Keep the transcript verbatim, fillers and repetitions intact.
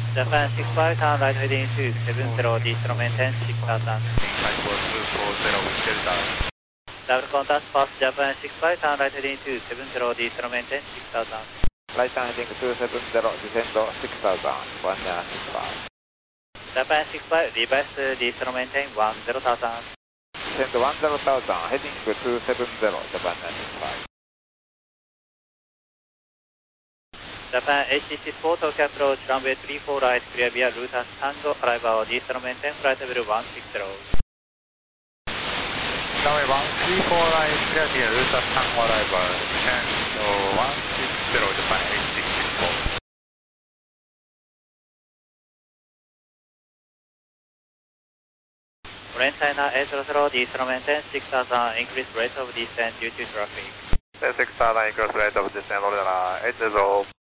Japan six five, turn right heading two seven zero, distro maintain six thousand. Type two four zero, Delta. Double contact pass Japan six five, turn right heading two seven zero, distro maintain six thousand. Right turn heading two seven zero, descend six thousand, one six five. Japan six five, reverse distro maintain one zero thousand. Descend one zero thousand, heading two seven zero, Japan six five. Japan H C six four, Tokyo approach, runway three four right, clear via route as Tango, arrival, distro maintain, flight level one six zero. Runway one three four right, clear via route as Tango, arrival, descend one six zero, Japan H C six four. Range China eight zero zero, distro maintain six thousand, increased rate of descent due to traffic. six thousand, increased rate of descent, eight zero.